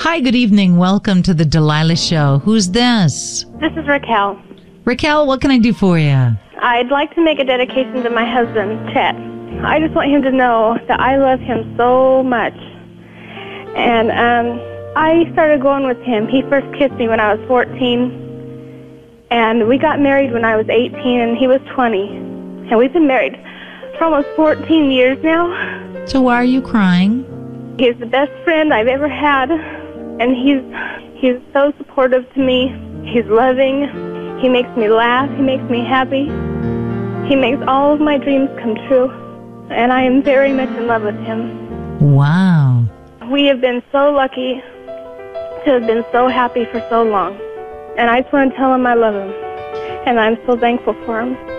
Hi, good evening. Welcome to the Delilah Show. Who's this? This is Raquel. Raquel, what can I do for you? I'd like to make a dedication to my husband, Chet. I just want him to know that I love him so much. And I started going with him. He first kissed me when I was 14. And we got married when I was 18 and he was 20. And we've been married for almost 14 years now. So why are you crying? He's the best friend I've ever had. And he's so supportive to me. He's loving. He makes me laugh. He makes me happy. He makes all of my dreams come true. And I am very much in love with him. Wow. We have been so lucky to have been so happy for so long. And I just want to tell him I love him. And I'm so thankful for him.